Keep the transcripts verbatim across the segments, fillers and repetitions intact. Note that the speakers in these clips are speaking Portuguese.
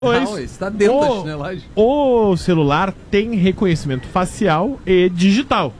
Não, está dentro o, da chinelagem. O celular tem reconhecimento facial e digital.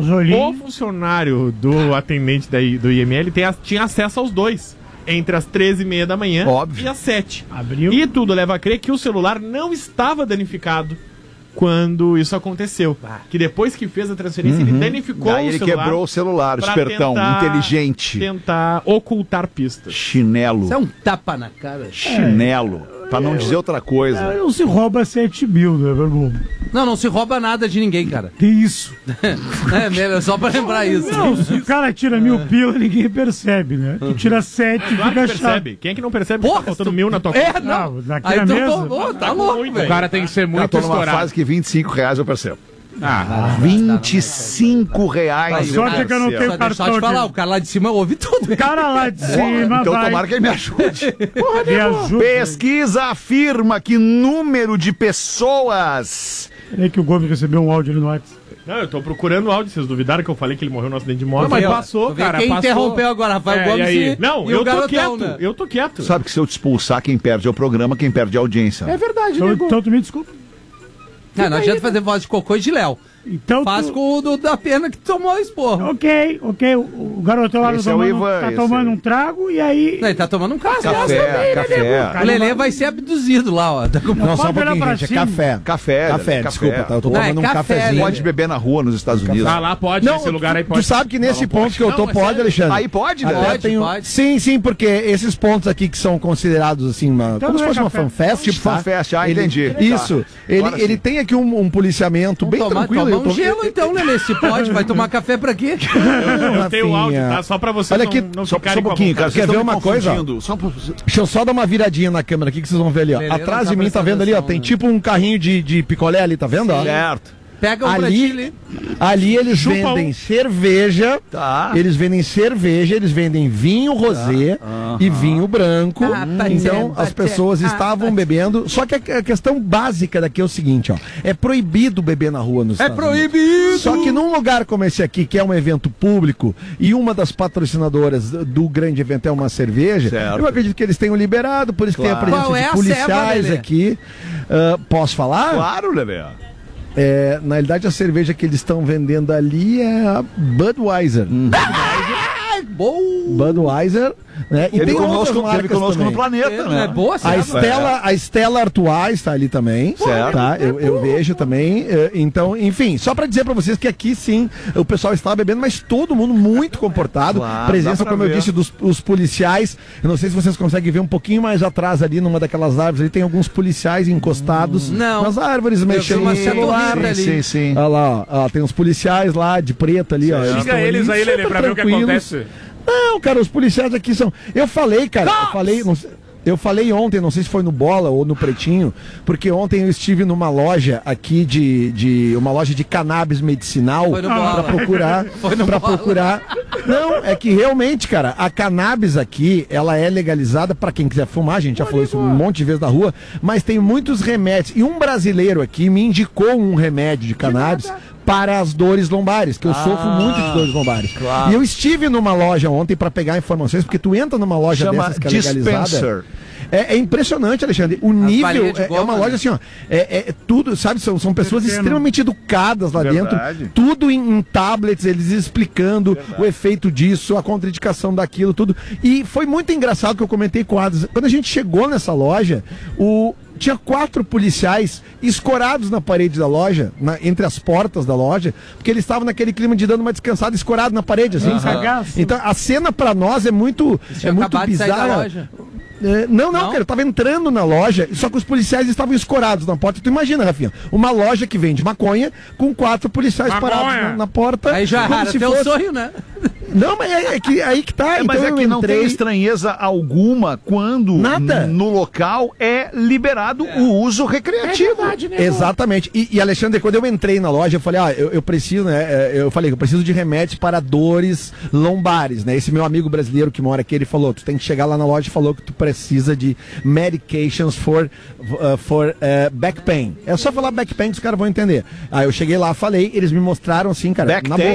O funcionário do atendente da, do I M L tem, tinha acesso aos dois, entre as treze e meia da manhã Óbvio. e as sete. Abriu. E tudo leva a crer que o celular não estava danificado quando isso aconteceu. Ah. Que depois que fez a transferência, uhum. ele danificou Aí o ele celular. quebrou o celular, o espertão, tentar, inteligente. Tentar ocultar pistas. Chinelo. Isso é um tapa na cara. Chinelo. É. Pra não dizer outra coisa. É, não se rouba sete mil, né, meu irmão? Não, não se rouba nada de ninguém, cara. Que isso? É, melhor, só pra lembrar isso. Não, se o cara tira mil pila, ninguém percebe, né? Tu tira sete e claro fica que chato. percebe. Quem é que não percebe que tá faltando mil na tua conta? É, não. não daqui Aí na tu mesa. tomou, tá louco, velho. O cara tem que ser muito Eu tô numa estourado. fase que vinte e cinco reais eu percebo. Ah, vinte e cinco reais. A sorte é que eu não tenho Só cartão. deixa eu te falar, o cara lá de cima ouve tudo. O cara lá de cima Então vai... tomara que ele me ajude. Porra, Me ajuda. Pesquisa afirma que número de pessoas... É que o Gomes recebeu um áudio ali no WhatsApp. Não, eu tô procurando o áudio. Vocês duvidaram que eu falei que ele morreu no acidente de moto? Não, mas Aí, ó, passou, cara. Quem passou. interrompeu agora, Rafael É, Gomes e aí? e, Não, e eu o tô garotão, quieto. né? Eu tô quieto. Sabe que se eu te expulsar, quem perde é o programa, quem perde é a audiência. É verdade, Então, né? então tu me desculpa. Não, não adianta fazer voz de cocô e de Léo. Então Faz tu... com o do, da pena que tomou o esporro. Ok, ok. O, o garotão lá Esse é o tomando, Ivan, tá esse tomando é. um trago e aí... Não, ele tá tomando um café. Café, café. O Lelê vai ser abduzido lá, ó. Tá com- Não, só um pode olhar pouquinho, pra gente. É cima. café. Café, Café, café. desculpa, tá? Eu tô Não, é tomando um café, cafezinho. né? Pode beber na rua nos Estados Unidos. Ah, lá pode, nesse lugar aí tu, pode. tu sabe que nesse Não, não ponto pode. que eu tô, Não, é pode, sério. Alexandre? Aí pode, né? Até Pode, tem um- pode. Sim, sim, porque esses pontos aqui que são considerados assim, uma, Então como se não é fosse uma café. fanfest. Tipo fanfest, ah, ele, entendi. Isso. Tá. Ele, Agora ele sim. tem aqui um, um policiamento bem Toma, tranquilo. toma eu tô- um gelo eu- então, Lelê, se pode. Vai tomar café pra quê? Eu tenho o áudio, tá? Só pra você Olha não, aqui, não Só, ficarem só um com a pouquinho, cara. vontade. Vocês Quer ver estão me uma coisa? confundindo. Só um po- Deixa eu só dar uma viradinha na câmera aqui que vocês vão ver ali, ó. Beleza, Atrás não de tá mim, tá vendo ali, ó? prestando Tem atenção, tipo um carrinho de, de picolé ali, tá vendo? ó? Certo. Pega um Ali, pratilho. ali eles Chupa vendem um. cerveja, Tá. eles vendem cerveja, eles vendem vinho rosé e vinho branco. Ah, tá então dizendo, as tá pessoas dizendo. estavam Ah, tá bebendo. Só que a, a questão básica daqui é o seguinte, ó. É proibido beber na rua nos É Estados Unidos. proibido! Só que num lugar como esse aqui, que é um evento público, e uma das patrocinadoras do grande evento é uma cerveja, Certo. eu acredito que eles tenham liberado, por isso Claro. que tem a presença Qual é de a policiais ceva, Lelê? aqui. Ah, posso falar? Claro, Lelê. É, na realidade, a cerveja que eles estão vendendo ali é a Budweiser. Ai, boa! Budweiser, né? E Teve tem outras conosco, teve marcas conosco também. no planeta, Não né? é boa, A ceva? Stella, a Stella Artois está ali também. Certo. Tá? Eu, eu vejo também. eh, Então, enfim, só para dizer para vocês que aqui sim o pessoal estava bebendo, mas todo mundo muito comportado. Claro, Presença, dá pra como eu ver. disse, dos os policiais. Eu não sei se vocês conseguem ver um pouquinho mais atrás ali, numa daquelas árvores ali, tem alguns policiais encostados Não. nas árvores, mexendo uma no celular. setorrita ali. Sim, sim. Olha lá, ó, ó, tem uns policiais lá de preto ali, ó. Siga estão eles ali aí, Lelê, super pra ver o que tranquilos. acontece. Não, cara, os policiais aqui são. Eu falei, cara, eu falei. Não sei- Eu falei ontem, não sei se foi no Bola ou no Pretinho, porque ontem eu estive numa loja aqui de, de uma loja de cannabis medicinal Foi no Bola. para procurar, Foi no para Bola. procurar. Não, é que realmente, cara, a cannabis aqui, ela é legalizada para quem quiser fumar, a gente já falou isso um monte de vezes na rua, mas tem muitos remédios. E um brasileiro aqui me indicou um remédio de cannabis para as dores lombares, que eu sofro muito de dores lombares. claro. E eu estive numa loja ontem para pegar informações, porque tu entra numa loja Chama dessas que é legalizada. dispenser. É, é impressionante, Alexandre. O nível balinhas de é, é goma, uma né? loja assim, ó. É, é- é tudo, sabe? São, são pessoas Pequeno. extremamente educadas lá Verdade. dentro. Tudo em, em tablets, eles explicando o efeito disso, a contraindicação daquilo, tudo. E foi muito engraçado que eu comentei com o Adams. Quando a gente chegou nessa loja, o. Tinha quatro policiais escorados na parede da loja, na- entre as portas da loja, porque eles estavam naquele clima de dando uma descansada, escorado na parede, assim, sabe? Cagaço. Então a cena pra nós é muito, é Tinha muito acabado de sair da bizarra. loja. É, não, não, Não? cara, eu tava entrando na loja, só que os policiais estavam escorados na porta. Tu imagina, Rafinha, uma loja que vende maconha com quatro policiais Maconha. parados na, na porta. Aí já como era se teu fosse- sonho, né? Não, mas é, é que aí que tá. É, então mas é eu que não tem entrei. estranheza alguma quando Nada. n- no local é liberado o uso recreativo. Exatamente. E, e, Alexandre, quando eu entrei na loja, eu falei, ah, eu, eu preciso, né? é, Eu falei, eu preciso de remédios para dores lombares, né? Esse meu amigo brasileiro que mora aqui, ele falou, tu tem que chegar lá na loja e falou que tu precisa de medications for, uh, for uh, back pain. É só falar back pain que os caras vão entender. Aí eu cheguei lá, falei, eles me mostraram assim, cara, Back na pain? boa.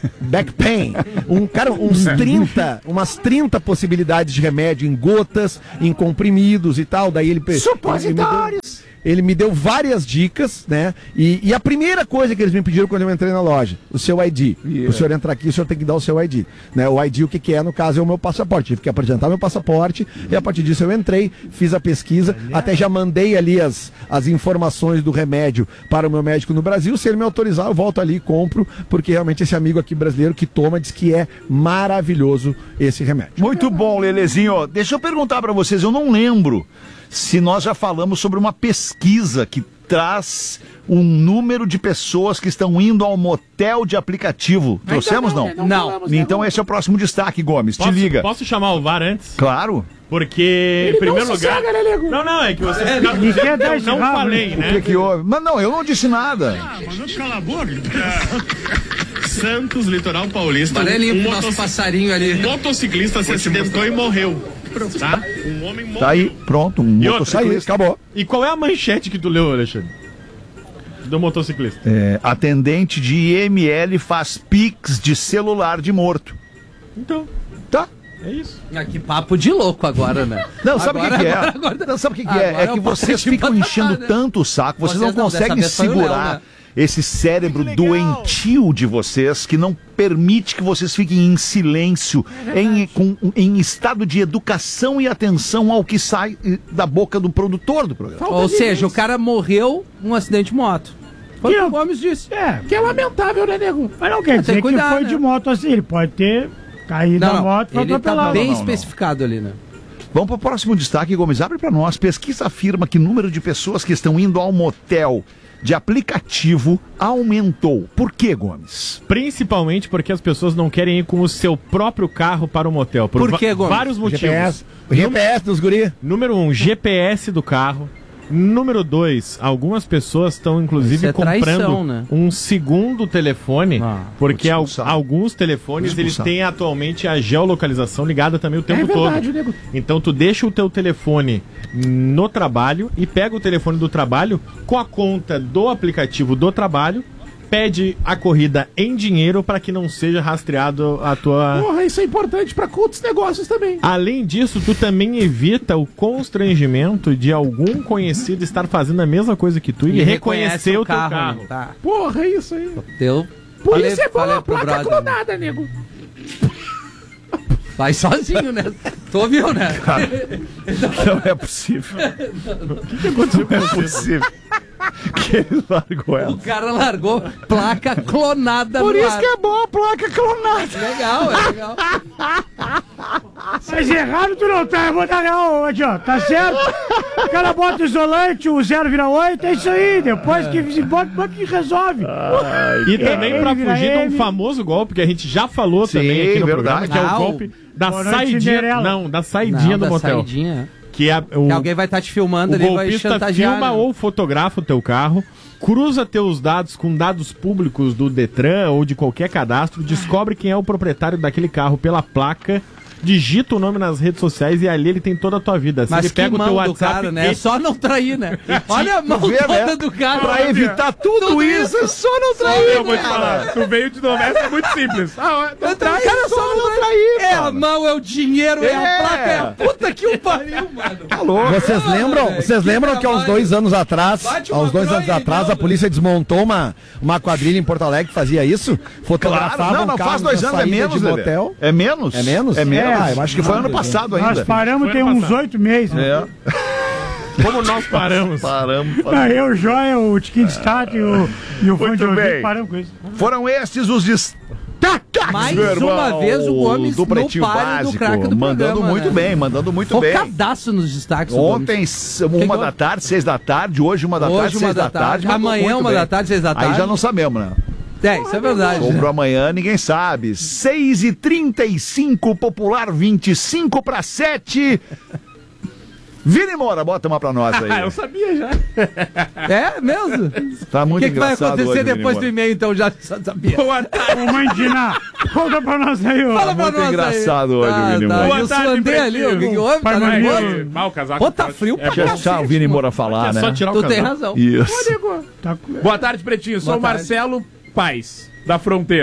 back pain. Um, cara, uns trinta, umas trinta possibilidades de remédio em gotas, em comprimidos e tal. Daí ele... Supositórios! Ele me deu várias dicas, né? E, e a primeira coisa que eles me pediram quando eu entrei na loja, o seu I D. Yeah. O senhor entrar aqui, o senhor tem que dar o seu I D. Né? O I D, o que, que é, no caso, é o meu passaporte. Tive que apresentar meu passaporte e a partir disso eu entrei, fiz a pesquisa, até já mandei ali as, as informações do remédio para o meu médico no Brasil. Se ele me autorizar, eu volto ali e compro, porque realmente esse amigo aqui brasileiro que toma diz que é maravilhoso esse remédio. Muito bom, Lelezinho. Deixa eu perguntar pra vocês, eu não lembro se nós já falamos sobre uma pesquisa que traz um número de pessoas que estão indo ao motel de aplicativo. Trouxemos, não? Não. não. não. Então esse é o próximo destaque, Gomes. Posso, Te liga. Posso chamar o V A R antes? Claro. Porque, Ele em primeiro não lugar... sossega, né, não, não, é que você... É, não, ele quer dar eu esse não rabo, falei, né? né? O que que houve? Mas não, eu não disse nada. Ah, mas não cala a boca. Santos, litoral paulista. Amarelinho um pro nosso motoc... passarinho ali. Um motociclista se acidentou e morreu. Tá? Um homem morreu. Tá aí, pronto, um E motociclista. Acabou. E qual é a manchete que tu leu, Alexandre? Do motociclista. É, atendente de I M L faz pix de celular de morto. Então, Tá. é isso. Ah, que papo de louco agora, né? Não, sabe o que, Agora- que é? agora- agora- Não, sabe o que, que é? agora É que é o papo vocês de ficam batata, enchendo né? tanto o saco, vocês, Vocês não não, dessa conseguem vez foi o segurar Léo, né? esse cérebro doentio de vocês que não permite que vocês fiquem em silêncio, em, com- em estado de educação e atenção ao que sai eh, da boca do produtor do programa. Ou seja, o cara morreu num acidente de moto. Foi o que o Gomes disse. É, que é lamentável, né, nego? Mas não quer Tem dizer que cuidar, que foi né? de moto assim. Ele pode ter caído Não, da não. moto e foi Ele tá atropelado. bem Não, não, não. especificado ali, né? Vamos para o próximo destaque, Gomes. Abre para nós. Pesquisa afirma que o número de pessoas que estão indo ao motel de aplicativo aumentou. Por quê, Gomes? Principalmente porque as pessoas não querem ir com o seu próprio carro para o motel. Por va- quê, Gomes? Vários motivos. G P S. O G P S dos guri. Número um, G P S do carro. Número dois, algumas pessoas estão inclusive Isso é comprando traição, né? um segundo telefone, Ah, porque vou al- te expulsar. alguns telefones Vou eles expulsar. têm atualmente a geolocalização ligada também o tempo É verdade, todo. nego. Então tu deixa o teu telefone no trabalho e pega o telefone do trabalho com a conta do aplicativo do trabalho, pede a corrida em dinheiro para que não seja rastreado a tua... Porra, isso é importante pra outros negócios também. Além disso, tu também evita o constrangimento de algum conhecido estar fazendo a mesma coisa que tu e, E reconhecer o teu carro. né? Tá. Porra, é isso aí. Deu. Por Falei- isso é bom falei a pro placa brother, né? clonada, nego. Vai sozinho, né? Tu ouviu, né? Não é possível. O que, que aconteceu com Não é possível. Que ele largou O ela. cara largou placa clonada Por no isso ar. que é bom a placa clonada. Legal, é legal. Mas errado tu não tá, eu vou dar não, aqui, ó, tá certo? O cara bota o isolante, o zero vira oito, é isso aí, depois que se bota, bota que resolve. E também Ele pra vira fugir de um ele. famoso golpe que a gente já falou Sim, também aqui no verdade. programa, que é Ah, o o- golpe da Boa noite, saidinha. Cinderela. Não, da saidinha Não, do da motel. saidinha. Que, é o, Que alguém vai estar te filmando o ali e vai golpista chantagear. filma né? ou fotografa o teu carro, cruza teus dados com dados públicos do Detran ou de qualquer cadastro, descobre quem é o proprietário daquele carro pela placa, digita o nome nas redes sociais e ali ele tem toda a tua vida. Se Mas ele que pega o mão teu do WhatsApp cara, né? É e- só não trair, né? Olha a mão vê, toda né? do cara. Pra evitar tudo, Tudo isso, é só não Só trair, eu vou te cara. falar. Tu veio de novo, essa é muito simples. Ah, Não trai, cara, só não trair. É a mão, é o dinheiro, é, É. a placa, é a puta que o pariu, mano. Tá louco. Vocês lembram, velho, vocês que lembram que há uns trabalho. dois anos atrás, Bate há uma uns dois anos bronha, atrás, então, a polícia desmontou uma, uma quadrilha em Porto Alegre que fazia isso? Fotografava Claro, não, não, carros faz dois na anos, é saída menos, de Lelê. motel. É menos? É menos? É menos. É, eu acho que foi ano passado Nós ainda. paramos Foi tem ano uns passado. oito meses. né? É. como nós paramos. Paramos. Ah, eu, o Joia, o Tiquinho de Start e o, e o fone de Muito ouvido bem. paramos com isso. Foram estes os destaques. Mais meu irmão, uma vez o Gomes do no Pretinho páreo do Básico, craque do mandando programa, muito né? bem, mandando muito bem. Focadaço nos destaques. o Gomes. Ontem, s- uma que- da tarde, seis da tarde. Hoje, uma da Hoje, tarde, uma seis da da tarde. tarde. mandou Amanhã, muito uma bem. da tarde, seis da tarde. Aí já não sabemos, né? É, isso é verdade. Ou pro amanhã, ninguém sabe. seis e trinta e cinco, Popular vinte e cinco para sete. Vini Moura, bota uma pra nós aí. Ah, eu sabia já. É mesmo? Tá O muito que, que vai engraçado acontecer hoje, Vini depois do Moura. e-mail, então? Já sabia. Boa tarde. Ô, mãe Dina, conta pra nós aí, ó. Fala pra muito nós engraçado aí. hoje, tá, Vini tá. Moura. E Boa o tarde, Suandê ali, o que que houve? Tá Pai nervoso? Maria. Mal o casaco. Pô, tá frio pra Deixa deixar o Vini Moura falar, É né? só tirar o Tu casaco. tem razão. Isso. Tá com- Boa tarde, Pretinho. Sou Boa o tarde. Marcelo Paes, da Fronteira.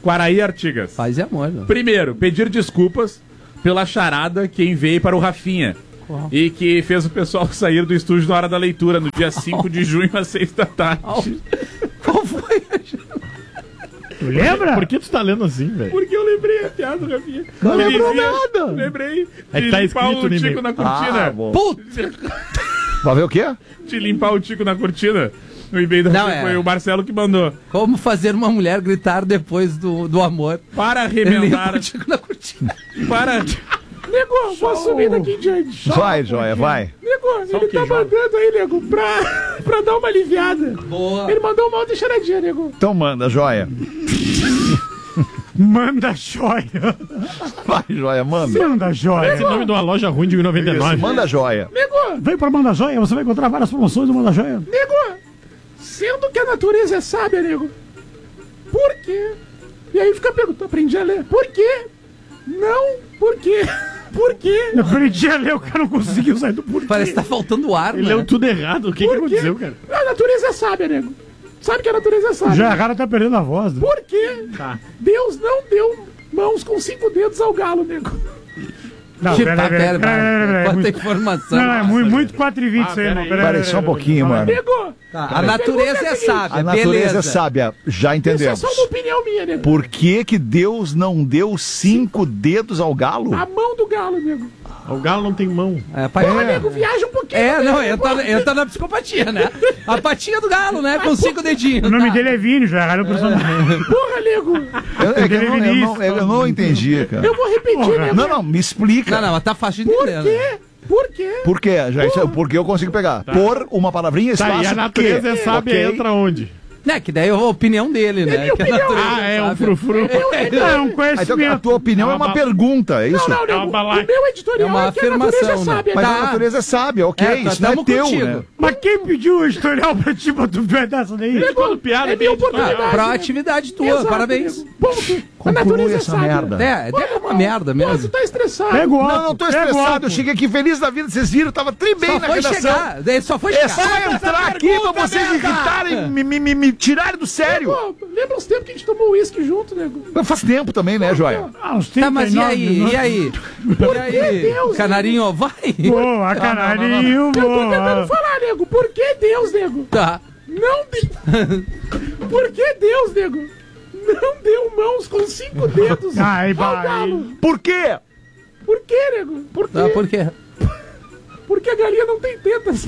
Quaraí e Artigas. Paz e amor, meu. Primeiro, pedir desculpas pela charada que enviei para o Rafinha. Qual? E que fez o pessoal sair do estúdio na hora da leitura, no dia cinco de junho, às seis da tarde. Qual foi? Tu lembra? Por que tu tá lendo assim, velho? Porque eu lembrei a piada do Rafinha. Não Ele lembrou dizia- nada. Lembrei. É que de tá limpar escrito o no tico e-mail. na cortina. Ah, bom. Puta! Vai ver o quê? De limpar o tico na cortina. No e-mail da Não, Rafinha, é. foi o Marcelo que mandou. Como fazer uma mulher gritar depois do, do amor? Para Ele remendar. contigo na cortina. Para. Nego, vou subir daqui em diante. Vai, Joia, vai. Nego, Só ele o que, tá João? mandando aí, nego, pra, pra dar uma aliviada. Boa. Ele mandou uma outra charadinha, nego. Então manda, Joia. Manda joia. Vai, Joia, manda. Manda joia. Esse é o nome de uma loja ruim de mil e noventa e nove. Isso, manda Joia. Nego, Vem pra Manda Joia, você vai encontrar várias promoções do Manda Joia. nego, sendo que a natureza é sábia, nego, por quê? E aí fica perguntando, aprendi a ler. Por quê? Não, por quê? Por quê? Eu aprendi a ler, o cara não conseguiu sair do porquê. Parece que tá faltando ar, Ele né? leu tudo errado. O que, que Por quê? aconteceu, cara? A natureza é sábia, nego. Sabe que a natureza é sábia. Já a cara tá perdendo a voz. Né? Por quê? Tá. Deus não deu mãos com cinco dedos ao galo, nego. Não, Que pera, tá, pera, pera, pera, pera, pera, Quanta muito- informação. Não, é muito, muito quatro e vinte Ah, isso aí, pera irmão. aí. Pera, Pera aí, só um pouquinho, mano. Nego, Tá, a natureza é sábia, A natureza beleza. é sábia, já isso é entendemos. só uma opinião minha, nego. Por que que Deus não deu cinco dedos ao galo? A mão do galo, nego. O galo não tem mão. É, pa- Porra, nego, viaja um pouquinho. é, nego. não, entra, entra na psicopatia, né? A patinha do galo, né? Com cinco dedinhos. O nome tá. dele é Vini, já era o personagem. Porra, nego. Eu, é que eu, não, eu, não, eu não entendi, cara. Eu vou repetir, Porra. nego. Não, não, me explica. Não, não, mas tá fácil de Por entender, né? quê? Por quê? Por quê? Já, isso é- porque eu consigo pegar. Por uma palavrinha, Tá, espaço e a natureza que, é sábia, ok? entra onde? Né, que daí é a opinião dele, né? minha Que a opinião. natureza Ah, é um sabe. frufru. É um Ah, então a conhecimento. tua opinião é É uma uma- pergunta, é isso? Não, não, É uma nego. balaca. O meu editorial É uma é que a natureza é afirmação, né? sábia. Mas Tá. a natureza é sábia, ok? É, tá- isso não é tamo teu, contigo. né? Mas quem pediu o historial pra ti, pra tu ver dessa daí? Quando piada, É minha bem oportunidade. Ah, proatividade tua, Exato, parabéns. nego. Ponto. A Conclui natureza é essa sábia. merda. É, é uma merda Pô, tu mesmo. tá estressado. Pega o álcool. Não, não tô pega o estressado, álcool. eu cheguei aqui feliz da vida, vocês viram, tava tri bem Só na foi redação. chegar, ele só foi É chegar. só entrar aqui pra vocês irritarem, me, me, me, me tirarem do sério. Pô, lembra os tempos que a gente tomou uísque junto, nego? Faz tempo também, né, Joia? Ah, uns Tá, mas e trinta e nove aí? minutos. E aí? E aí? Deus, Canarinho, vai. Boa, canarinho, Eu tô tentando boa. falar, nego. Por que Deus, nego? Tá. Não deu. Por que Deus, nego? Não deu mãos com cinco dedos Ai, ao vai. galo. Por quê? Por que, nego? Por quê? Tá, por quê? Porque a galinha não tem tetas.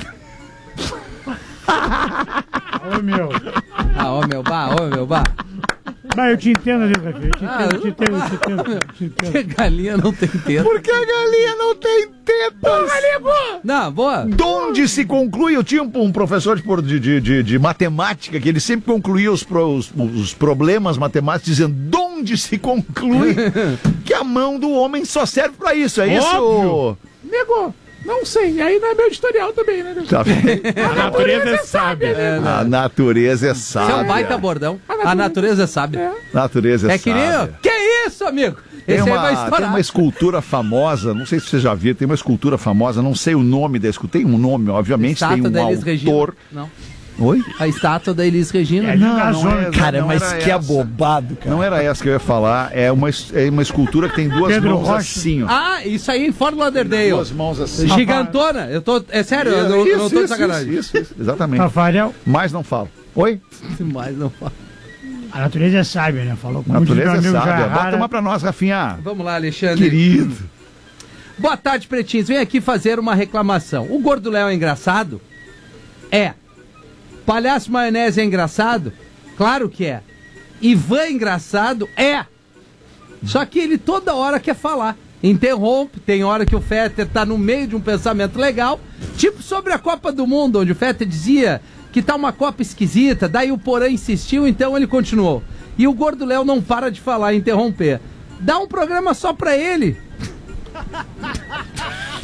Ô, meu. Ah, ô meu, bah, ô meu, bah. Vai, eu te entendo, Deus, Rafinha. Eu te Ah, entendo, eu te entendo, eu te entendo. eu te entendo. Que galinha não tem teto. Porque a galinha não tem tetas. Não, boa. Donde se conclui? Eu tinha um, um professor de, por- de, de, de, de matemática que ele sempre concluía os, pro- os, os problemas matemáticos dizendo donde se conclui que a mão do homem só serve pra isso, é isso? Óbvio. Nego, não sei. Aí não é meu editorial também, né, nego? Tá bem. A natureza é sábia. nego. A natureza é Isso é sábia. um baita bordão. A natureza é sábia. Natureza é, É que nem. sábia. Que isso, amigo? Tem Esse aí vai uma, tem estourar. uma escultura famosa, não sei se você já viu, tem uma escultura famosa, não sei o nome da escultura, tem um nome, obviamente, Estátua tem um da Elis Regina. autor. Não. Oi? A estátua da Elis Regina. É, Não, gasou, não é, Cara, não mas era que essa. abobado, cara. Não era essa que eu ia falar, é uma, es- é uma escultura que tem duas Pedro mãos Rocha. assim, ó. Ah, isso aí em Fort Lauderdale. Duas mãos assim. Gigantona. Eu tô. É sério, eu, não- eu não tô de sacanagem. Isso, isso, exatamente. Rafael, Mas não falo. Oi? Mas não fala. a natureza é sábia, né? Falou com A natureza é meu amigo sábia. já Bota rara. uma pra nós, Rafinha. Vamos lá, Alexandre. Querido. Boa tarde, pretinhos. Vem aqui fazer uma reclamação. O Gordo Léo é engraçado? É. Palhaço Maionese é engraçado? Claro que é. Ivan é engraçado? É. Só que ele toda hora quer falar. Interrompe, tem hora que o Fetter tá no meio de um pensamento legal, tipo sobre a Copa do Mundo, onde o Fetter dizia que tá uma Copa esquisita, daí o Porã insistiu, então ele continuou. E o Gordo Léo não para de falar e interromper. Dá um programa só pra ele.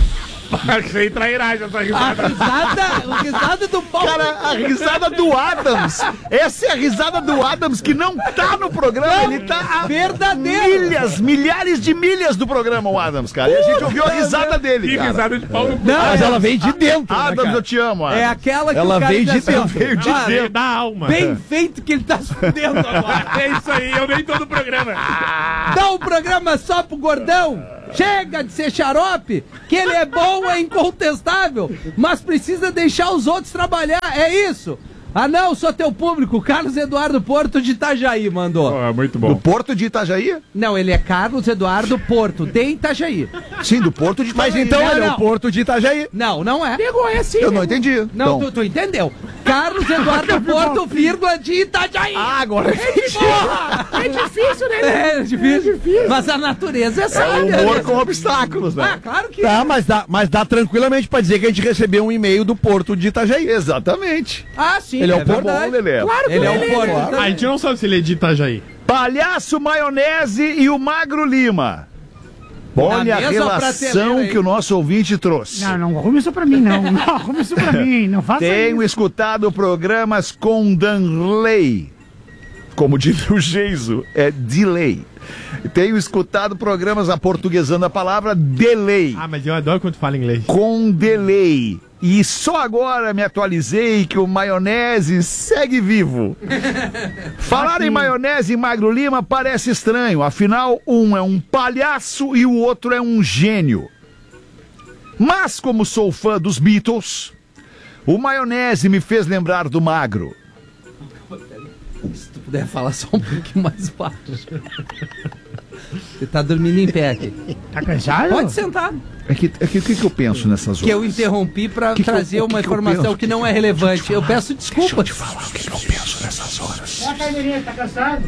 Achei trairagem essa A risada. risada, a risada do Paulo. Cara, a risada do Adams. Essa é a risada do Adams que não tá no programa. Ele tá a verdadeiro. milhas, milhares de milhas do programa, o Adams, cara. E a gente ouviu a risada dele, Que cara. risada de pau no cu. Não, Mas ela veio de dentro, né, Adams, cara? eu te amo, Adams. é aquela que Ela o cara veio diz de assim, ó, dentro. Veio de "Ah, dentro. Da alma. bem feito que ele tá se fudendo agora. É isso aí, eu nem tô no programa. Dá um programa só pro gordão. Chega de ser xarope, que ele é bom, é incontestável, mas precisa deixar os outros trabalhar, é isso. Ah não, sou teu público, Carlos Eduardo Porto de Itajaí mandou. Oh, muito Do Porto de Itajaí? Não, ele é Carlos Eduardo Porto, de Itajaí. Sim, do Porto de Mas Itajaí. então, Não, olha, não. o Porto de Itajaí. Não, não é. Nego, é assim. Eu não entendi. Não, Então- tu, tu entendeu. Carlos Eduardo Porto, vírgula, de Itajaí. Ah, agora Porra! É difícil, né? É difícil. Mas a natureza é é sábia. humor né? com obstáculos, Ah, né? claro que Tá, mas dá, mas dá tranquilamente pra dizer que a gente recebeu um e-mail do Porto de Itajaí. Exatamente. Ah, sim. Ele é o Tá verdade. bom, Lelê. Claro que Ele é ele o Porto. A gente não sabe se ele é de Itajaí. Palhaço Maionese e o Magro Lima. Olha a mesma prateleira relação aí. que o nosso ouvinte trouxe. Não, não arrume isso pra mim, não. Não arrume isso pra mim. Não faça Tenho isso. escutado programas com Danley. Como diria o Geiso, é delay. Tenho escutado programas aportuguesando a palavra delay. Ah, mas eu adoro quando tu fala inglês. Com delay. E só agora me atualizei que o maionese segue vivo. Falar em maionese e Magro Lima parece estranho. Afinal, um é um palhaço e o outro é um gênio. Mas como sou fã dos Beatles, o maionese me fez lembrar do Magro. Se tu puder falar só um pouquinho mais baixo. Você tá dormindo em pé aqui. Tá cansado? Pode sentar. É que, é que o que, que eu penso nessas horas? Que eu interrompi pra Que que eu- trazer o que uma que eu informação penso? que não é relevante. Eu peço desculpas. O que, que eu penso nessas horas? É, Caimeirinha, tá cansado?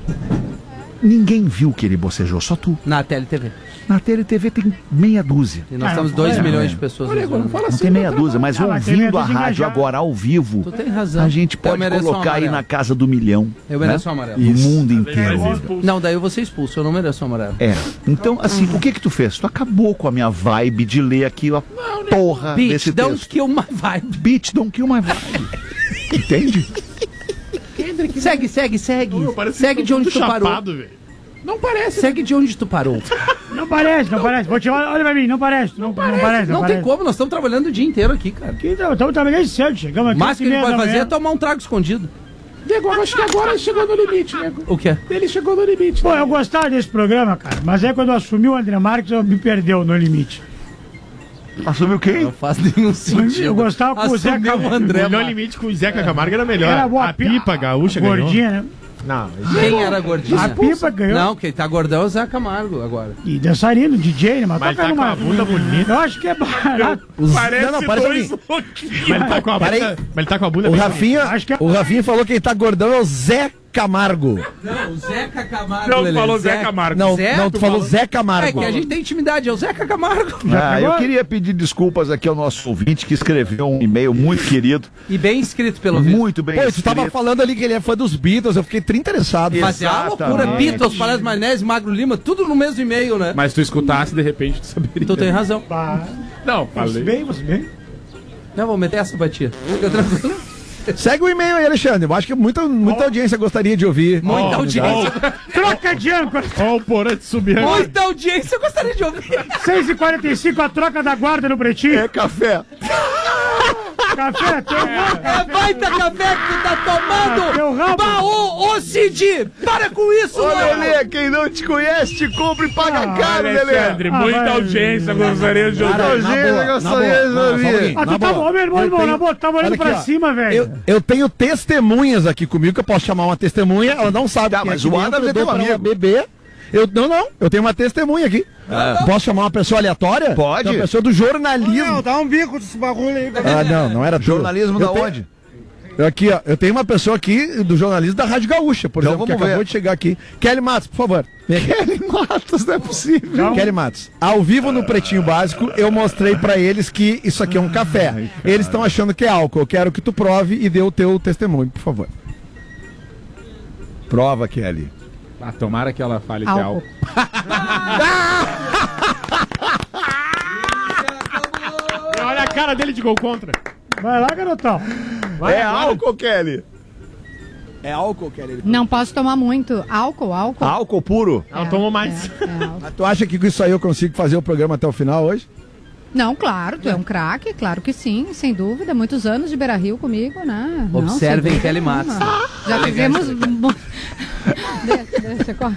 Ninguém viu que ele bocejou, só tu. Na T L T V. Na T L T V tem meia dúzia. E nós Ah, temos não, dois é, milhões é. de pessoas. Olha, nos não vendo. fala Não assim. tem meia não, dúzia, mas Não, mas tem ouvindo meia a dúzia rádio engajada. agora ao vivo, Tu tem razão. a gente Eu pode mereço um colocar aí amarelo. na casa do milhão. Eu né? mereço um amarelo. No mundo inteiro. Não, daí eu vou ser expulso. Eu não mereço um amarelo. É. Então, assim, o que que tu fez? Tu acabou com a minha vibe de ler aqui a porra Bitch, desse don't texto. kill my vibe. Bitch, don't kill my vibe. Entende? Segue, segue, segue. Meu, parece Segue que de onde tudo tu parou. chapado, velho. Não parece. Segue de onde tu parou. Não parece, não parece. Vou te olha, olha pra mim, não parece. Não, não parece, Não tem parece. como, nós estamos trabalhando o dia inteiro aqui, cara. Aqui, Estamos trabalhando cedo, chegamos O aqui. máximo que ele oito e meia pode da fazer é manhã. tomar um trago escondido. Nego, eu acho que agora chegou no limite, nego. O quê? Ele chegou no limite. Pô, né? eu gostava desse programa, cara, mas aí quando eu assumi o André Marques, eu me perdeu no limite. Assumiu quem? Não faz nenhum sentido. Eu gostava com o Zé Assumiu Camargo. o André. O melhor Mar- limite com o Zeca Camargo era melhor. Era boa a pipa gaúcha ganhou. gordinha, né? Não, Quem era gordinho? A pipa ganhou. Não, quem tá gordão é o Zé Camargo agora. E dançarino, D J, né? Mas, Mas toca tá com numa- a bunda bonita. Eu acho que é barato. Os... Parece não, não, parece dois pra mim. louquinhos. mas ele tá com a Para aí. bunda, mas ele tá com a bunda O bem Rafinha, Acho que é- o Rafinha falou que quem tá gordão é o Zé Camargo. Não, o Zeca Camargo. Não, Lelê. falou Zé Camargo. Não, Zé, não, tu tu falou falou- Zé É Camargo. que a gente tem intimidade, é o Zeca Camargo. Ah, eu pegou? queria pedir desculpas aqui ao nosso ouvinte que escreveu um e-mail muito querido, E bem escrito pelo vídeo. muito bem Pô, tu escrito. tava falando ali que ele é fã dos Beatles, eu fiquei trinta interessado. Mas é uma loucura. Exatamente. Beatles, Palhaço Maionese, Magro Lima, tudo no mesmo e-mail, né? Mas tu escutasse, de repente, tu saberia. Tu tem razão. Bah, Não, você falei. bem, você bem. Não, vou meter essa batia. Fica tranquilo. Segue o e-mail aí, Alexandre. Eu acho que muita, muita audiência gostaria de ouvir. Muita audiência. Troca de âncora. Ó o porã de subir. Muita audiência, eu gostaria de ouvir. seis e quarenta e cinco, a troca da guarda no Pretinho. É café. Café, teu rabo. É baita café que tu tá Ah, teu tomando. rabo. Bah, ô, ô Cid, para com isso, Ô, mano. Lelê, quem não te conhece, te compra e paga Ah, caro, Alexandre, Ah, muita vai. audiência, gostaria de ouvir. Cara, na Audiência, boa, gostaria na boa. de Não, só um ouvir. pouquinho, Ah, na tu tá boa. bom, meu irmão, Eu irmão, tenho- na boa, tá olhando Olha pra aqui, ó. cima, velho. Eu, eu tenho testemunhas aqui comigo, que eu posso chamar uma testemunha, ela não sabe Tá, quem mas é o aqui Adams dentro, é eu dou teu pra ela amigo. beber. Eu, não, não, eu tenho uma testemunha aqui. Posso chamar uma pessoa aleatória? Pode. Uma pessoa do jornalismo. dá um bico desse bagulho aí. Ah, não, não era tu. Jornalismo Eu da tenho- onde? eu Aqui, ó, eu tenho uma pessoa aqui do jornalismo da Rádio Gaúcha, por Então exemplo, que vamos acabou ver. de chegar aqui. Kelly Matos, por favor. Vem aqui. Kelly Matos, não é possível. Kelly Matos, ao vivo no Pretinho Básico, eu mostrei pra eles que isso aqui é um café. Eles estão achando que é álcool. Eu quero que tu prove e dê o teu testemunho, por favor. Prova, Kelly. Ah, tomara que ela fale que é álcool. cara dele de gol contra. Vai lá, garotão. Vai é agora. Álcool, Kelly? É álcool, Kelly? Não posso tomar muito. Álcool, álcool. Álcool puro? Não, é, tomo mais. É, é Mas tu acha que com isso aí eu consigo fazer o programa até o final hoje? Não, claro, tu é um craque, claro que sim, sem dúvida. Muitos anos de Beira-Rio comigo, né? Observem Não, Kelly Matos. Já fizemos... deixa, deixa, corta,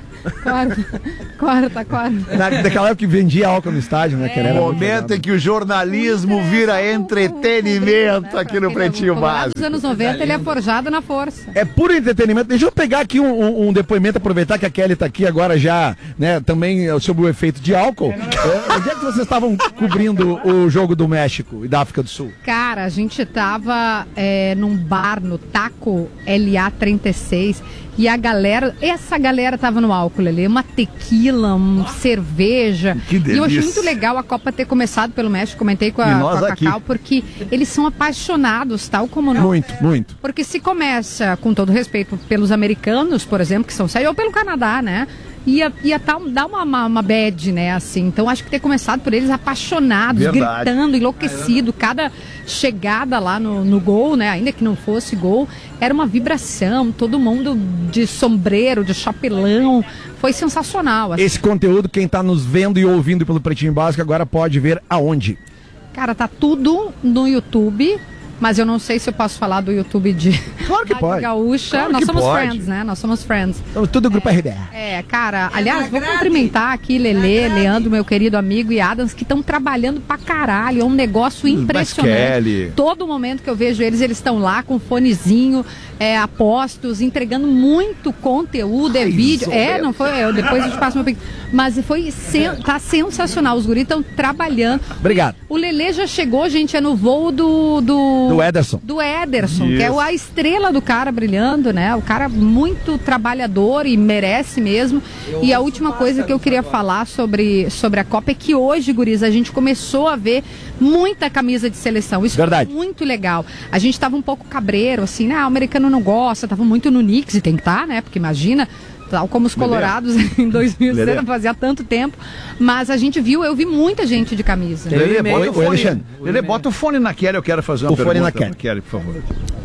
corta, corta. Na, daquela época que vendia álcool no estádio, né? É. O momento em que o jornalismo vira entretenimento aqui no Pretinho Básico. Nos anos noventa ele é forjado na força. É puro entretenimento. Deixa eu pegar aqui um, um, um depoimento, aproveitar que a Kelly tá aqui agora já, né, também sobre o efeito de álcool. É, onde é que vocês estavam cobrindo o jogo do México e da África do Sul? Cara, a gente tava é, num bar no Taco L A trinta e seis e a galera, essa galera tava no álcool ali, uma tequila, uma cerveja. Que delícia. E eu achei muito legal a Copa ter começado pelo México, comentei com a, com a Cacau, porque eles são apaixonados, tal como nós. Muito, muito. Porque se começa, com todo respeito, pelos americanos, por exemplo, que são sérios, ou pelo Canadá, né? Ia, ia tá, dar uma, uma, uma bad, né, assim. Então acho que ter começado por eles apaixonados, Verdade. gritando, enlouquecido. Cada chegada lá no, no gol, né, ainda que não fosse gol, era uma vibração. Todo mundo de sombreiro, de chapelão. Foi sensacional. Assim. Esse conteúdo, quem tá nos vendo e ouvindo pelo Pretinho Básico, agora pode ver aonde? Cara, tá tudo no YouTube. Mas eu não sei se eu posso falar do YouTube de Claro que pode. Gaúcha. Claro Nós que somos pode. friends, né? Nós somos friends. Então, tudo grupo R B R. É, cara, aliás, vou cumprimentar aqui Lelê, Leandro, meu querido amigo, e Adams, que estão trabalhando pra caralho. É um negócio impressionante. Kelly. Todo momento que eu vejo eles, eles estão lá com fonezinho, é, apostos, entregando muito conteúdo, é vídeo. É, não foi, eu, depois eu te passo meu pedido. Mas foi, sen, tá sensacional. Os guris estão trabalhando. Obrigado. O Lelê já chegou, gente, é no voo do... Do, do Ederson. Do Ederson, Isso. que é a estrela do cara brilhando, né? O cara muito trabalhador e merece mesmo. Eu e a última coisa que eu queria falar sobre, sobre a Copa é que hoje, guris, a gente começou a ver muita camisa de seleção. Isso Verdade. foi muito legal. A gente tava um pouco cabreiro, assim, né? Ah, o americano não gosta, tava muito no Knicks, e tem que estar, né? Porque imagina... tal como os colorados em dois mil e seis, fazia tanto tempo, mas a gente viu, eu vi muita gente de camisa. Lelê, bota o fone, Lelê, bota o fone na Kelly, eu quero fazer uma o pergunta fone na Kelly. Kelly, por favor.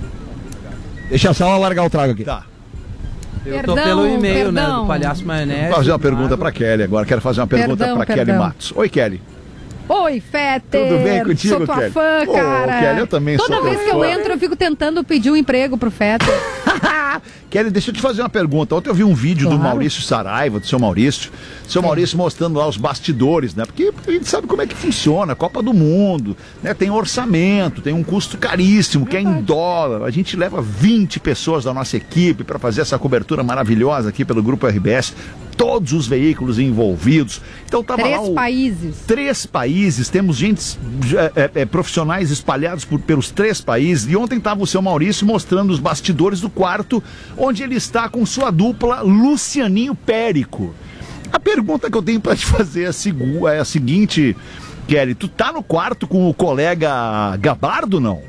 Deixa só ela largar o trago aqui. Tá. Eu perdão, tô pelo e-mail, perdão. né, do Palhaço Maionese. Vou fazer uma pergunta pra Kelly agora, quero fazer uma pergunta Perdão, pra perdão. Kelly Matos. Oi, Kelly. Oi, Fetter! Tudo bem contigo, Sou tua Kelly? fã, Ô, cara! Kelly, eu também Toda sou vez tua que eu fã. entro, eu fico tentando pedir um emprego pro Fetter. Kelly, deixa eu te fazer uma pergunta. Ontem eu vi um vídeo Claro. do Maurício Saraiva, do seu Maurício. Seu Maurício mostrando lá os bastidores, né? Porque a gente sabe como é que funciona, Copa do Mundo, né? Tem orçamento, tem um custo caríssimo, que é em dólar. A gente leva vinte pessoas da nossa equipe para fazer essa cobertura maravilhosa aqui pelo Grupo R B S. Todos os veículos envolvidos. Então tava Três lá o... países. Três países, temos gente, é, é, profissionais espalhados por, pelos três países. E ontem estava o seu Maurício mostrando os bastidores do quarto, onde ele está com sua dupla Lucianinho Périco. A pergunta que eu tenho para te fazer é a, segu- é a seguinte, Kelly, tu tá no quarto com o colega Gabardo, não?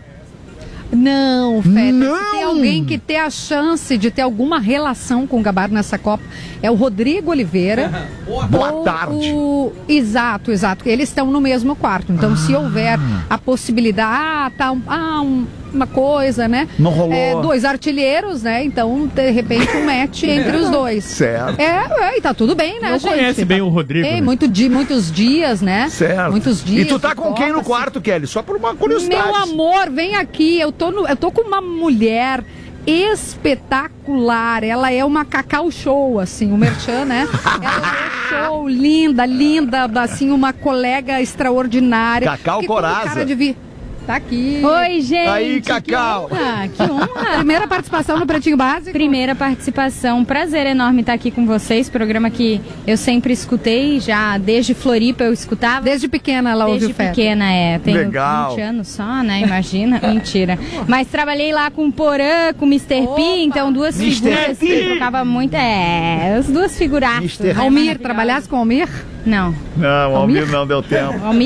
Não, Fetter. Não. Se tem alguém que tem a chance de ter alguma relação com o Gabardo nessa Copa, é o Rodrigo Oliveira. Boa ou tarde. O... Exato, exato. Eles estão no mesmo quarto. Então, ah. se houver a possibilidade, ah, tá, um, ah, um, uma coisa, né? Não rolou. É, dois artilheiros, né? Então, de repente, um match entre os dois. Certo. É, é, e tá tudo bem, né, Não gente? conhece bem o Rodrigo, Tem né? muito di- muitos dias, né? Certo. Muitos dias. E tu tá de com quem no Copa, quarto, Kelly? Só por uma curiosidade. Meu amor, vem aqui. Eu tô, no, eu tô com uma mulher espetacular. Ela é uma Cacau Show, assim, o Merchan, né? Ela é show, linda, linda, assim, uma colega extraordinária. Cacau Que quando o Coraza. cara devia... Tá aqui. Oi, gente. Aí, Cacau. Que honra, que honra. Primeira participação no Pretinho Básico. Primeira participação. Prazer enorme estar aqui com vocês. Programa que eu sempre escutei, já desde Floripa eu escutava. Desde pequena ela ouviu Desde Fetter. pequena, é. Tenho Legal. vinte anos só, né? Imagina. Mentira. Mas trabalhei lá com o Porã, com o mister P, então duas mister figuras P. que eu tocava muito. É, as duas figuraças. mister né, Almir, maravilhosas. trabalhasse com Almir? Não. Não, o Almir não deu tempo. Almir?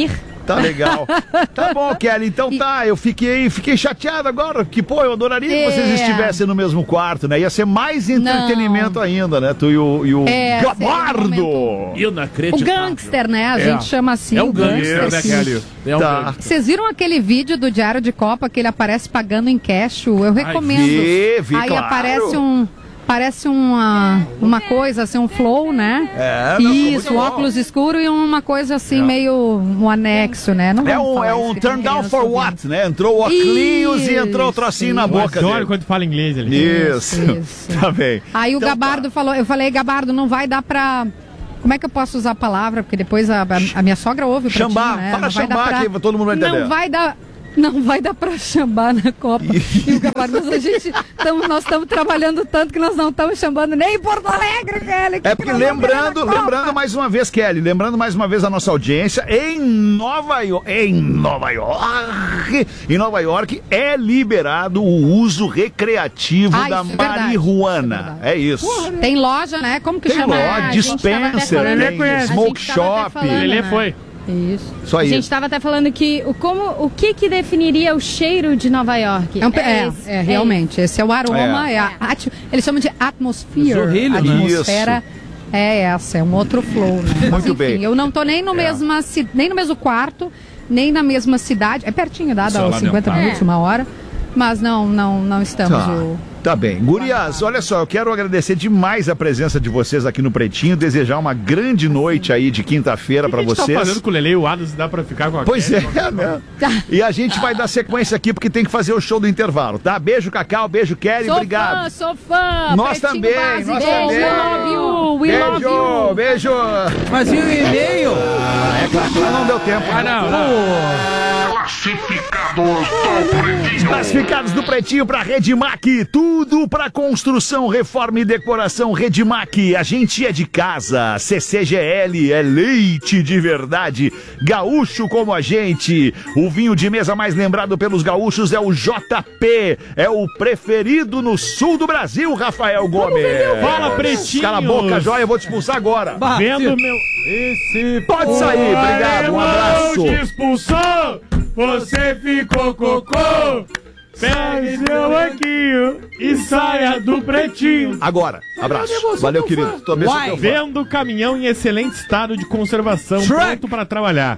Tá legal. Tá bom, Kelly. Então e... tá, eu fiquei, fiquei chateado agora, que, pô, eu adoraria é... que vocês estivessem no mesmo quarto, né? Ia ser mais entretenimento Não. ainda, né? Tu e o, e o é, Gabardo. Um o gangster, né? A é. gente chama assim. É um o gangster, né, Kelly? É um tá. Vocês viram aquele vídeo do Diário de Copa que ele aparece pagando em cash? Eu recomendo. Ai, vi, vi, Aí claro. aparece um... Parece uma, uma coisa, assim, um flow, né? É, não, isso, óculos escuro e uma coisa assim, é. meio um anexo, né? Não é um, é um turn down for what, né? Entrou o óculos e entrou o trocinho na boca dele. Adoro quando fala inglês ali. Isso, isso. Tá bem. Aí então, o Gabardo tá. falou, eu falei, Gabardo, não vai dar pra... Como é que eu posso usar a palavra? Porque depois a, a, a minha sogra ouve o Xambá, né? fala xambá pra... que todo mundo vai entender. Não vai dar... Não vai dar pra chambar na Copa. E o Gabardo, mas a gente, tamo, nós estamos trabalhando tanto que nós não estamos chamando nem em Porto Alegre, Kelly. É porque lembrando, lembrando mais uma vez, Kelly, lembrando mais uma vez a nossa audiência, em Nova York, em Nova York, em Nova York é liberado o uso recreativo ah, da marihuana. É, é isso. Porra, tem loja, né? Como que tem chama? Loja, ah, dispenser, tem smoke shop. Ele foi. Isso. Isso aí. A gente estava até falando que o, como, o que que definiria o cheiro de Nova York? É, um, é, esse, é realmente. É esse é o aroma, é. É a, ati, eles chamam de atmosphere. Horrível, atmosfera. Né? É essa, é um outro flow, né? Mas, Muito enfim, bem. eu não tô nem no, é. mesma, nem no mesmo quarto, nem na mesma cidade. É pertinho, dá, dá uns cinquenta minutos, uma hora. Mas não, não, não estamos... Tá. O... Tá bem. Gurias, olha só, eu quero agradecer demais a presença de vocês aqui no Pretinho, desejar uma grande noite aí de quinta-feira pra vocês. O que a gente tá fazendo com o Lele e o Adams, dá pra ficar com a Pois Kelly, é, né? E a gente vai dar sequência aqui porque tem que fazer o show do intervalo, tá? Beijo, Cacau, beijo, Kelly, sou obrigado. Fã, sou fã, Nós também, base, nós beijo, também. We love you, we beijo, love you. Beijo, Mas e o e-mail? Ah, é claro que não deu tempo. Ah, não, não. Classificados do Pretinho. Classificados do Pretinho pra Redmac. Tudo pra construção, reforma e decoração. Redmac, a gente é de casa. C C G L é leite de verdade. Gaúcho como a gente. O vinho de mesa mais lembrado pelos gaúchos é o J P. É o preferido no sul do Brasil, Rafael Gomes. Fala, Pretinho. Cala a boca, joia, eu vou te expulsar agora. Bah, Vendo meu... Esse... Pode sair, obrigado, um abraço. Te expulsou, você ficou cocô. Pegue seu banquinho e saia do Pretinho. Agora, abraço. Valeu, querido. Tô Vendo caminhão em excelente estado de conservação, Shrek. Pronto para trabalhar.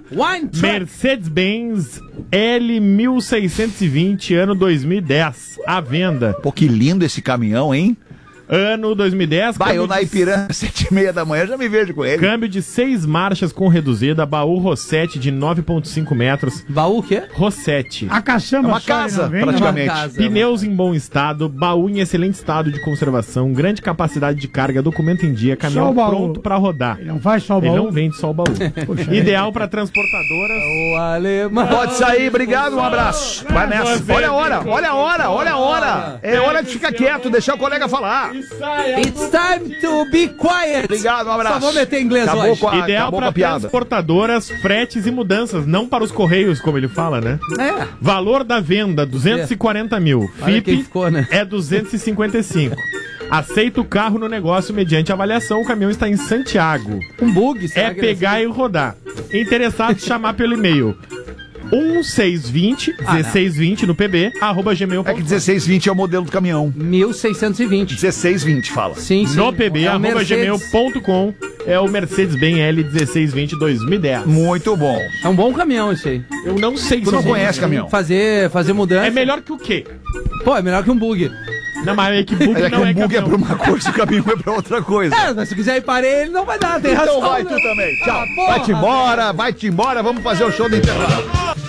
Mercedes-Benz L mil seiscentos e vinte, ano dois mil e dez, à venda. Pô, que lindo esse caminhão, hein? Ano dois mil e dez. Vai, eu na Ipiranga, sete e meia da manhã, já me vejo com ele. Câmbio de seis marchas com reduzida, baú Rossetti de nove vírgula cinco metros. Baú o quê? Rossetti. A caçamba. É uma casa, praticamente. Uma casa, Pneus em bom estado, baú em excelente estado de conservação, grande capacidade de carga, documento em dia, caminhão pronto pra rodar. Ele não faz só o baú? Ele não vende só o baú. Poxa, ideal pra transportadoras. O alemão. Pode sair, obrigado, um abraço. Vai nessa. Olha a hora, olha a hora, olha a hora. É hora de ficar quieto, deixar o colega falar. It's time to be quiet. Obrigado, um abraço. Só vou meter inglês acabou hoje. Com a, Ideal para transportadoras, fretes e mudanças, não para os correios, como ele fala, né? É. Valor da venda, duzentos e quarenta mil. Olha F I P ficou, né? é duzentos e cinquenta e cinco. Aceita o carro no negócio mediante avaliação. O caminhão está em Santiago. Um bug, É pegar e rodar. Interessados, chamar pelo e-mail um seis vinte, dezesseis vinte no P B, arroba gmail ponto com. É que dezesseis vinte é o modelo do caminhão. mil seiscentos e vinte. dezesseis vinte, fala. Sim, sim. No P B, é arroba gmail ponto com. É o Mercedes-Benz L dezesseis vinte dois mil e dez. Muito bom. É um bom caminhão esse aí. Eu não sei Tu não conhece caminhão? Fazer, fazer mudança. É melhor que o quê? Pô, é melhor que um bug. Não, mas é que bug é que não um é bug caminhão. é pra uma coisa e o caminhão é pra outra coisa. É, mas se quiser ir para ele, não vai dar, tem então razão. Então vai né? tu também. Tchau. Ah, vai-te embora, vai-te embora. Vamos fazer o show do intervalo.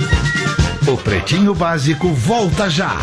O Pretinho Básico volta já.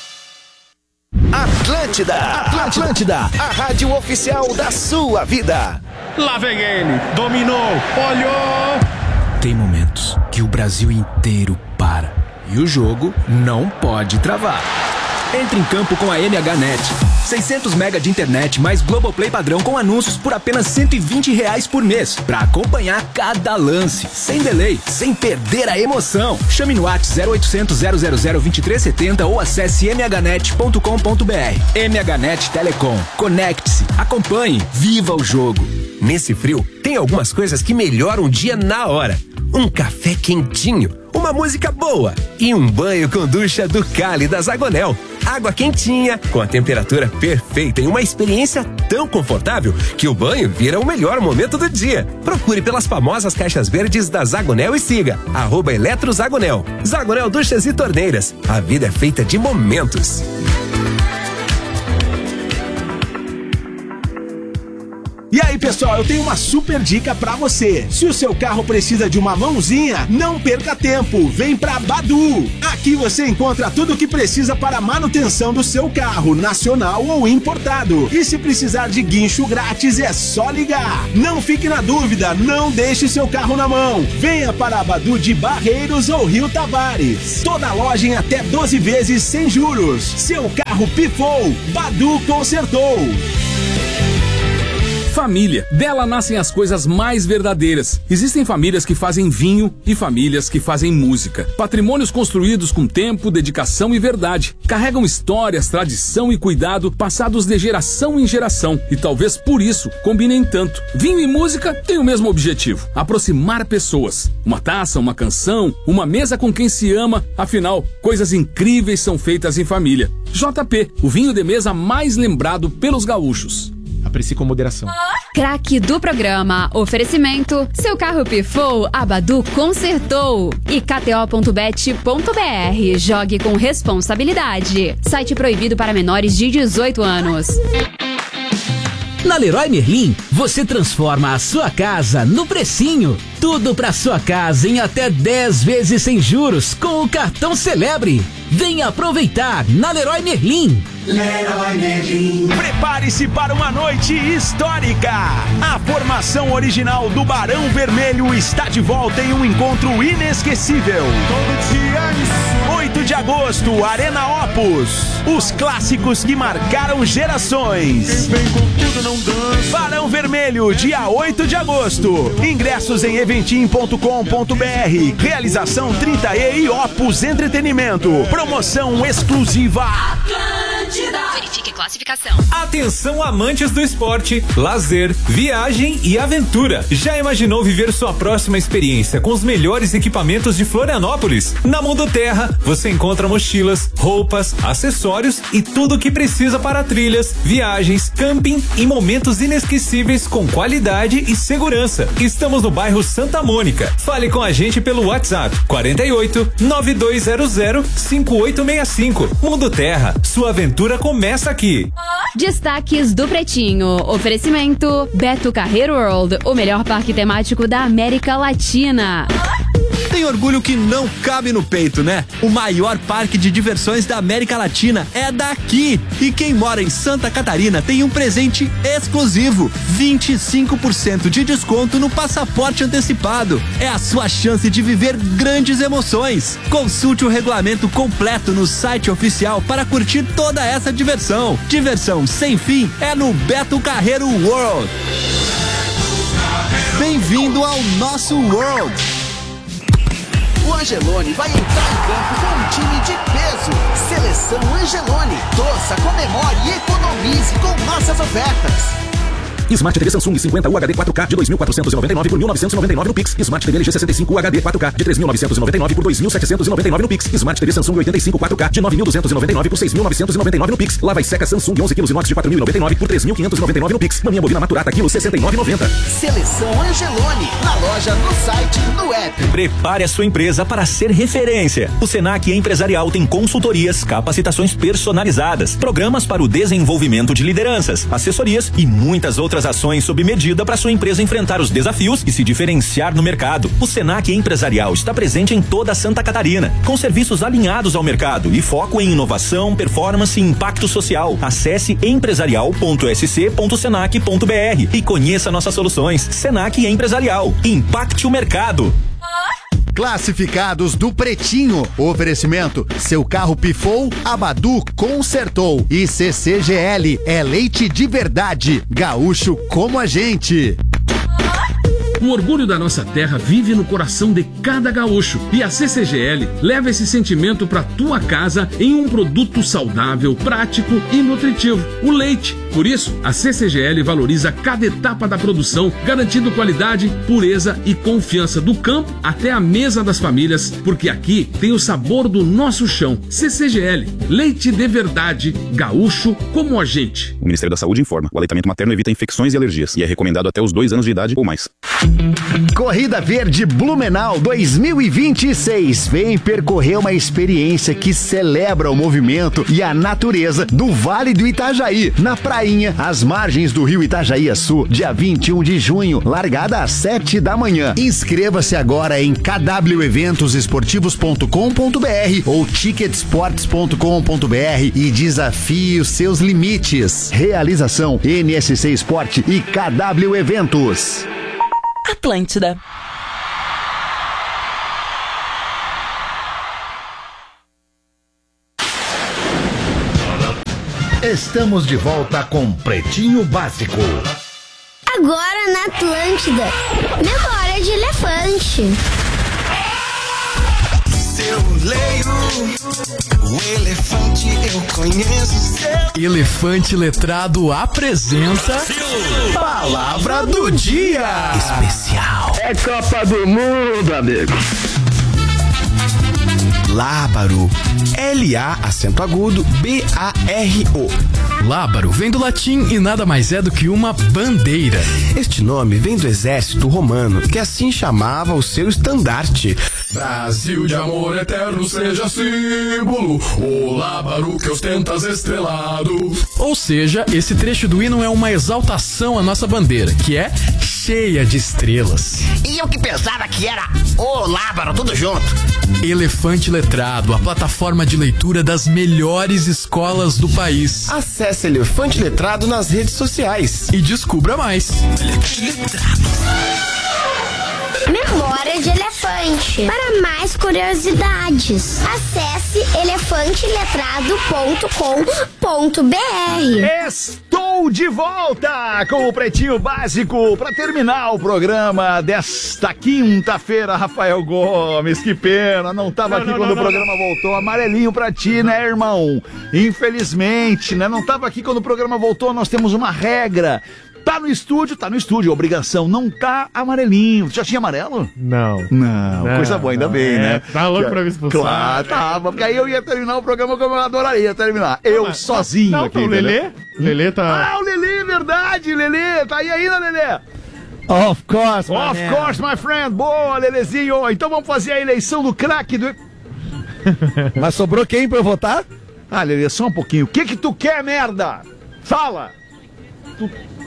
Atlântida, Atlântida, a rádio oficial da sua vida. Lá vem ele, dominou, olhou. Tem momentos que o Brasil inteiro para e o jogo não pode travar. Entre em campo com a M H Net. seiscentos mega de internet mais Globoplay padrão com anúncios por apenas cento e vinte reais por mês. Pra acompanhar cada lance, sem delay, sem perder a emoção. Chame no WhatsApp zero oitocentos, zero zero zero, vinte e três setenta ou acesse m h net ponto com ponto b r. M H Net Telecom. Conecte-se, acompanhe, viva o jogo. Nesse frio, tem algumas coisas que melhoram o dia na hora. um café quentinho, uma música boa e um banho com ducha do Cali da Zagonel. Água quentinha, com a temperatura perfeita e uma experiência tão confortável que o banho vira o melhor momento do dia. Procure pelas famosas caixas verdes da Zagonel e siga arroba Eletrozagonel. Zagonel Duchas e Torneiras. A vida é feita de momentos. E aí, pessoal, eu tenho uma super dica pra você. Se o seu carro precisa de uma mãozinha, não perca tempo. Vem pra Badu. Aqui você encontra tudo o que precisa para a manutenção do seu carro, nacional ou importado. E se precisar de guincho grátis, é só ligar. Não fique na dúvida, não deixe seu carro na mão. Venha para a Badu de Barreiros ou Rio Tavares. Toda loja em até doze vezes sem juros. Seu carro pifou, Badu consertou. Família. Dela nascem as coisas mais verdadeiras. Existem famílias que fazem vinho e famílias que fazem música. Patrimônios construídos com tempo, dedicação e verdade. Carregam histórias, tradição e cuidado passados de geração em geração. E talvez por isso combinem tanto. Vinho e música têm o mesmo objetivo: aproximar pessoas. Uma taça, uma canção, uma mesa com quem se ama. Afinal, coisas incríveis são feitas em família. J P, o vinho de mesa mais lembrado pelos gaúchos. Aprecie com moderação. Craque do programa. Oferecimento. Seu carro pifou, a Badu consertou. E K T O ponto bet ponto B R. Jogue com responsabilidade. Site proibido para menores de dezoito anos. Na Leroy Merlin, você transforma a sua casa no precinho. Tudo para sua casa em até dez vezes sem juros com o cartão Celebre. Venha aproveitar na Leroy Merlin. Leroy Merlin. Prepare-se para uma noite histórica. A formação original do Barão Vermelho está de volta em um encontro inesquecível. Todo dia oito de agosto, Arena Opus. Os clássicos que marcaram gerações. Quem vem com tudo não dança. Barão Vermelho, dia oito de agosto. Ingressos em eventim ponto com ponto B R. Realização trinta E e Opus Entretenimento. Promoção exclusiva Atlântida. Verifique classificação. Atenção, amantes do esporte, lazer, viagem e aventura. Já imaginou viver sua próxima experiência com os melhores equipamentos de Florianópolis? Na Mundo Terra, você encontra mochilas, roupas, acessórios e tudo o que precisa para trilhas, viagens, camping e momentos inesquecíveis com qualidade e segurança. Estamos no bairro Santa Mônica. Fale com a gente pelo WhatsApp quarenta e oito, nove dois zero zero, cinco oito seis cinco. Mundo Terra, sua aventura começa aqui. Destaques do Pretinho. Oferecimento Beto Carreiro World, o melhor parque temático da América Latina. Tem orgulho que não cabe no peito, né? O maior parque de diversões da América Latina é daqui. E quem mora em Santa Catarina tem um presente exclusivo: vinte e cinco por cento de desconto no passaporte antecipado. É a sua chance de viver grandes emoções. Consulte o regulamento completo no site oficial para curtir toda essa diversão. Diversão sem fim é no Beto Carreiro World. Bem-vindo ao nosso World. O Angelone vai entrar em campo com um time de peso. Seleção Angelone. Torça, comemore e economize com nossas ofertas. Smart T V Samsung cinquenta U H D quatro K de dois mil quatrocentos e noventa e nove por mil novecentos e noventa e nove no Pix. Smart T V L G sessenta e cinco U H D quatro K de três mil novecentos e noventa e nove por dois mil setecentos e noventa e nove no Pix. Smart T V Samsung oitenta e cinco quatro K de nove mil duzentos e noventa e nove por seis mil novecentos e noventa e nove no Pix. Lava e seca Samsung onze quilos inox de quatro mil e noventa e nove por três mil quinhentos e noventa e nove no Pix. Maminha bovina maturata quilo sessenta e nove e noventa. Seleção Angelone. Na loja, no site, no app. Prepare a sua empresa para ser referência. O Senac Empresarial tem consultorias, capacitações personalizadas, programas para o desenvolvimento de lideranças, assessorias e muitas outras ações sob medida para sua empresa enfrentar os desafios e se diferenciar no mercado. O Senac Empresarial está presente em toda Santa Catarina, com serviços alinhados ao mercado e foco em inovação, performance e impacto social. Acesse empresarial ponto s c ponto senac ponto b r e conheça nossas soluções. Senac Empresarial. Impacte o mercado. Classificados do Pretinho. Oferecimento: seu carro pifou, a Badu consertou. E C C G L é leite de verdade. Gaúcho como a gente. O orgulho da nossa terra vive no coração de cada gaúcho. E a C C G L leva esse sentimento para tua casa em um produto saudável, prático e nutritivo: o leite. Por isso, a C C G L valoriza cada etapa da produção, garantindo qualidade, pureza e confiança do campo até a mesa das famílias, porque aqui tem o sabor do nosso chão. C C G L, leite de verdade, gaúcho como a gente. O Ministério da Saúde informa: o aleitamento materno evita infecções e alergias e é recomendado até os dois anos de idade ou mais. Corrida Verde Blumenau dois mil e vinte e seis. Vem percorrer uma experiência que celebra o movimento e a natureza do Vale do Itajaí, na prainha, às margens do rio Itajaí-Açu, dia vinte e um de junho, largada às sete da manhã. Inscreva-se agora em k w eventos esportivos ponto com ponto b r ou ticketsports ponto com ponto b r e desafie os seus limites. Realização N S C Esporte e K W Eventos. Atlântida. Estamos de volta com Pretinho Básico. Agora na Atlântida, memória de elefante. Se eu leio o elefante, eu conheço seu. Elefante Letrado apresenta Palavra do Dia Especial. É Copa do Mundo, amigo. Lábaro. L A acento agudo B A R O. Lábaro vem do latim e nada mais é do que uma bandeira. Este nome vem do exército romano, que assim chamava o seu estandarte. Brasil de amor eterno seja símbolo, o lábaro que ostentas estrelado. Ou seja, esse trecho do hino é uma exaltação à nossa bandeira, que é cheia de estrelas. E eu que pensava que era o lábaro, tudo junto. Elefante Letrado, a plataforma de leitura das melhores escolas do país. Acesse Elefante Letrado nas redes sociais e descubra mais. Memória de elefante. Para mais curiosidades, acesse elefante letrado ponto com ponto b r. Estou de volta com o Pretinho Básico para terminar o programa desta quinta-feira. Rafael Gomes, que pena, não estava aqui não, quando não, o programa não. voltou. Amarelinho pra ti, né, irmão? Infelizmente, né? Não estava aqui quando o programa voltou. Nós temos uma regra. Tá no estúdio, tá no estúdio, obrigação. Não tá amarelinho. Já tinha amarelo? Não. Não, não coisa boa, ainda não, bem, é, né? Tá louco pra me expulsar. Claro, tava, porque aí eu ia terminar o programa como eu adoraria terminar. Eu não, sozinho não, aqui. Não, o Lelê? Lelê tá... Ah, o Lelê, verdade, Lelê. Tá aí ainda, Lelê? Of course, my Of man. course, my friend. Boa, Lelezinho. Então vamos fazer a eleição do craque do... Mas sobrou quem pra eu votar? Ah, Lelê, só um pouquinho. O que que tu quer, merda? Fala. Tu...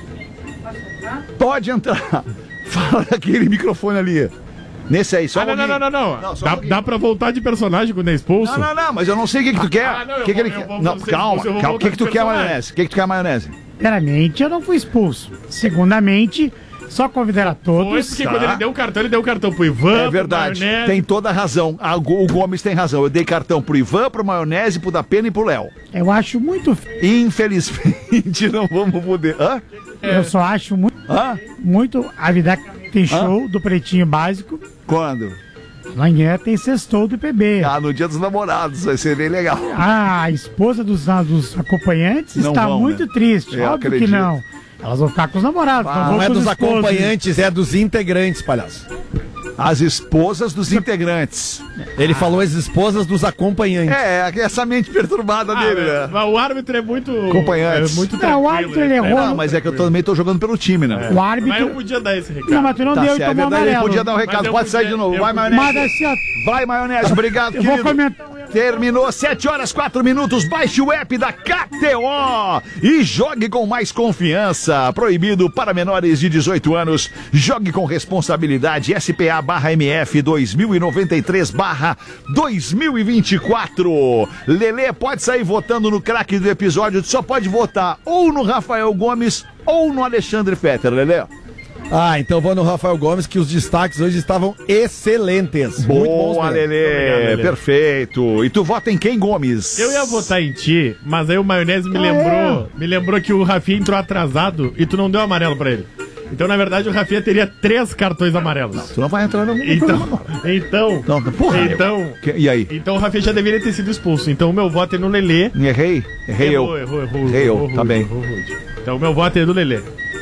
Pode entrar. Fala naquele microfone ali. Nesse aí, só ah, um não, não, não, não, não. não dá, um dá pra voltar de personagem quando é expulso? Não, não, não, mas eu não sei o que que tu quer. Ah, não, que que vou, ele quer? Vou, não, calma, expulso, calma. O que que tu quer, maionese? O que que tu quer, maionese? Primeiramente, eu não fui expulso. Segundamente, só convidar a todos. Foi porque tá. quando ele deu o cartão, ele deu o cartão pro Ivan. É verdade, pro Maionese. Tem toda a razão. A, o Gomes tem razão. Eu dei cartão pro Ivan, pro Maionese, pro Dapena e pro Léo. Eu acho muito... Infelizmente, não vamos poder... Hã? Eu só acho muito... Hã? Muito... A vida tem show Hã? do Pretinho Básico. Quando? Amanhã tem sextou do P B. Ah, no dia dos namorados, vai ser bem legal. Ah, a esposa dos, dos acompanhantes não está vão, muito né? triste. Eu Óbvio acredito. que não. Elas vão ficar com os namorados. Ah, não, não é dos esposos. Acompanhantes, é dos integrantes, palhaço. As esposas dos integrantes. Ele ah. falou as esposas dos acompanhantes. É, essa mente perturbada ah, dele, né? Mas o árbitro é muito... Acompanhantes. É muito é, o árbitro ele errou. Não, mas é que eu também tô jogando pelo time, né? É. O árbitro... Mas eu podia dar esse recado. Não, mas tu não tá deu, certo, então é verdade, ele podia dar um recado. Pode podia, sair de novo. Vai, Maionese. Mas assim, ó... Vai, Maionese. Obrigado, eu querido. Vou comentar... Terminou sete horas, quatro minutos. Baixe o app da K T O e jogue com mais confiança. Proibido para menores de dezoito anos. Jogue com responsabilidade. S P A barra M F dois mil e noventa e três barra dois mil e vinte e quatro. Lelê pode sair votando no craque do episódio. Só pode votar ou no Rafael Gomes ou no Alexandre Fetter, Lelê. Ah, então vou no Rafael Gomes, que os destaques hoje estavam excelentes. Boa, muito bons, Lelê. Obrigado, Lelê. Perfeito. E tu vota em quem, Gomes? Eu ia votar em ti, mas aí o Maionese me ah, lembrou, é? me lembrou que o Rafinha entrou atrasado e tu não deu amarelo pra ele. Então, na verdade, o Rafinha teria três cartões amarelos. Tu não vai entrar no Então, então, Não, porra, então, Que- e aí? então o Rafinha já deveria ter sido expulso. Então o meu voto é no Lelê. Errei? Errei Errou, eu. errou, errou, Errei eu, errou, tá errou, bem. errou, errou. Então o meu voto é do Lelê.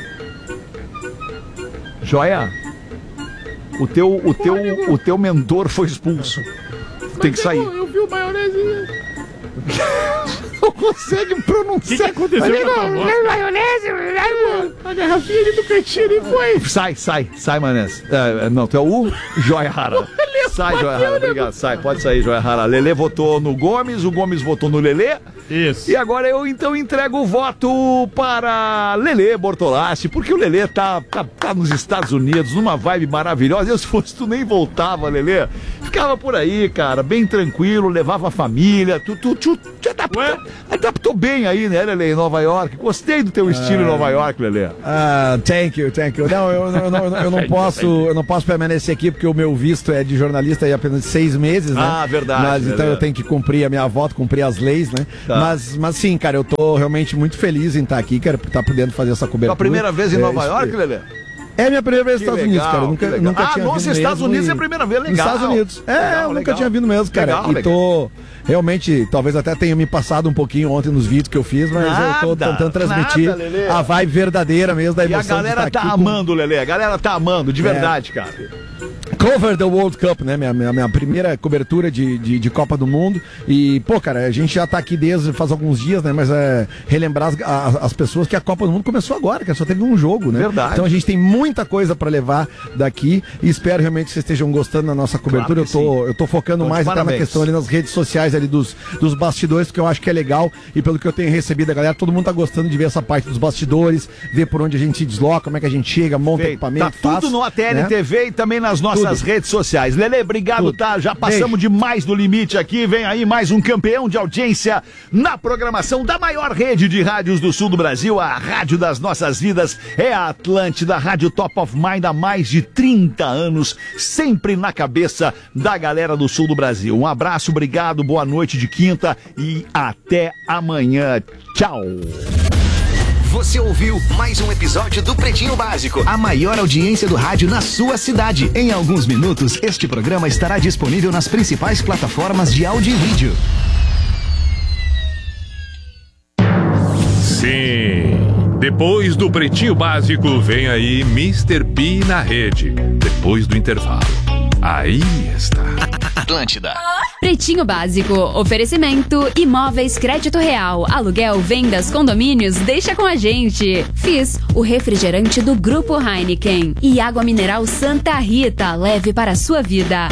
Joia, o teu, o teu, o teu mentor foi expulso. Tem que sair. Eu vi o maionese. Não consegue pronunciar. O que, que aconteceu com a tua voz? Maionese, A garrafinha ali do cantinho ali foi. Sai, sai, sai, Manés. É, não, tu é o Joia Rara. Sai, Joia Rara, obrigado. Sai, pode sair, Joia Rara. Lelê votou no Gomes, o Gomes votou no Lelê. Isso. E agora eu então entrego o voto para Lelê Bortolassi, porque o Lelê tá, tá, tá nos Estados Unidos, numa vibe maravilhosa. Eu, se fosse tu, nem voltava, Lelê. Ficava por aí, cara, bem tranquilo, levava a família. Tu, tu, tu, tu adaptou, adaptou bem aí, né, Lelê, em Nova York. Gostei do teu estilo em Nova York, Lelê. Ah, thank you, thank you. Não, eu, eu, não, eu, não posso, eu não posso permanecer aqui porque o meu visto é de jornalista e apenas de seis meses, né? Ah, verdade. Mas então Lelê. eu tenho que cumprir a minha voto, cumprir as leis, né? Tá. Mas, mas sim, cara, eu tô realmente muito feliz em estar aqui, cara, por estar podendo fazer essa cobertura. Tua primeira vez em É, Nova isso- York, Lelê? É minha primeira vez nos Que Estados legal, Unidos, cara. Eu nunca, que legal. nunca Ah, tinha nossa, vindo Estados mesmo Unidos e- é a primeira vez, Nos legal. Estados Unidos. É, Legal, eu nunca legal. tinha vindo mesmo, cara. Legal, e legal. tô realmente, talvez até tenha me passado um pouquinho ontem nos vídeos que eu fiz, mas eu tô Nada, tentando transmitir nada, Lelê. a vibe verdadeira mesmo da E a emoção. de galera estar tá aqui com- amando, Lelê. A galera tá amando, de É. verdade, cara. Cover the World Cup, né? Minha, minha, minha primeira cobertura de, de, de Copa do Mundo. E, pô, cara, a gente já tá aqui desde faz alguns dias, né? Mas é relembrar as, a- as pessoas que a Copa do Mundo começou agora, que só teve um jogo, né? Verdade. Então a gente tem muita coisa pra levar daqui e espero realmente que vocês estejam gostando da nossa cobertura. Claro que eu, tô, eu tô focando Então, de mais até na parabéns. questão ali nas redes sociais ali dos, dos bastidores, porque eu acho que é legal e pelo que eu tenho recebido da galera, todo mundo tá gostando de ver essa parte dos bastidores, ver por onde a gente se desloca, como é que a gente chega, monta Feito. equipamento, Tá tudo faz, no A T L né? T V e também nas nossas Tudo. redes sociais. Lelê, obrigado, Tudo. tá? Já passamos demais do limite aqui. Vem aí mais um campeão de audiência na programação da maior rede de rádios do sul do Brasil, a Rádio das Nossas Vidas. É a Atlântida, Rádio Top of Mind há mais de trinta anos, sempre na cabeça da galera do sul do Brasil. Um abraço, obrigado, boa noite de quinta e até amanhã. Tchau. Você ouviu mais um episódio do Pretinho Básico, a maior audiência do rádio na sua cidade. Em alguns minutos, este programa estará disponível nas principais plataformas de áudio e vídeo. Sim. Depois do Pretinho Básico, vem aí mister P na rede. Depois do intervalo. Aí está. Atlântida. Pretinho Básico, oferecimento, imóveis crédito real, aluguel, vendas, condomínios, deixa com a gente. Fiz o refrigerante do Grupo Heineken e água mineral Santa Rita, leve para a sua vida.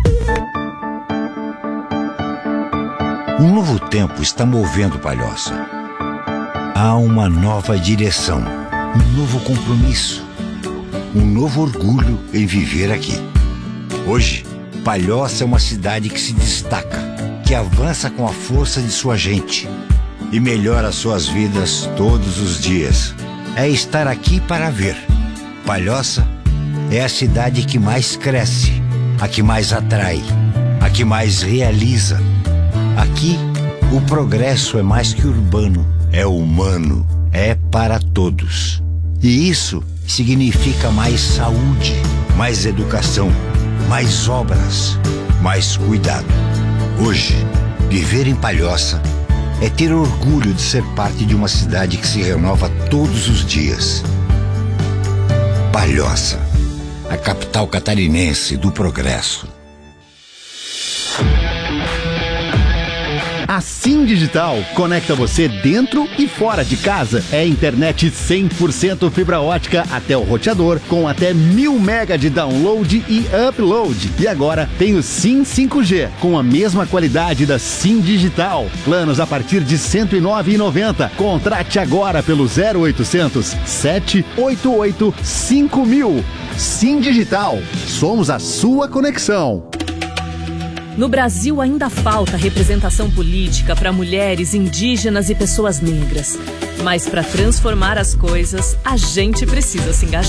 Um novo tempo está movendo Palhoça. Há uma nova direção, um novo compromisso, um novo orgulho em viver aqui. Hoje, Palhoça é uma cidade que se destaca, que avança com a força de sua gente e melhora suas vidas todos os dias. É estar aqui para ver. Palhoça é a cidade que mais cresce, a que mais atrai, a que mais realiza. Aqui, o progresso é mais que urbano, é humano, é para todos. E isso significa mais saúde, mais educação, mais obras, mais cuidado. Hoje, viver em Palhoça é ter orgulho de ser parte de uma cidade que se renova todos os dias. Palhoça, a capital catarinense do progresso. A Sim Digital conecta você dentro e fora de casa. É internet cem por cento fibra ótica até o roteador, com até mil mega de download e upload. E agora tem o Sim cinco G, com a mesma qualidade da Sim Digital. Planos a partir de cento e nove reais e noventa centavos. Contrate agora pelo zero oitocentos, sete oito oito, cinco mil. Sim Digital, somos a sua conexão. No Brasil ainda falta representação política para mulheres, indígenas e pessoas negras. Mas para transformar as coisas, a gente precisa se engajar.